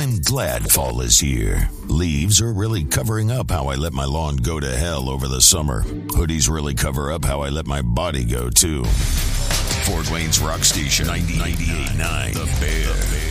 I'm glad fall is here. Leaves are really covering up how I let my lawn go to hell over the summer. Hoodies really cover up how I let my body go, too. Fort Wayne's Rock Station 98.9, The Bear.